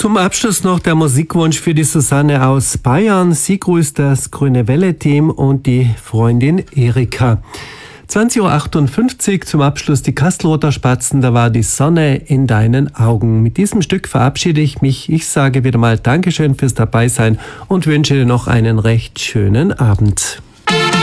Zum Abschluss noch der Musikwunsch für die Susanne aus Bayern. Sie grüßt das Grüne Welle-Team und die Freundin Erika. 20.58 Uhr zum Abschluss die Kastelruther Spatzen, da war die Sonne in deinen Augen. Mit diesem Stück verabschiede ich mich. Ich sage wieder mal Dankeschön fürs Dabeisein und wünsche dir noch einen recht schönen Abend.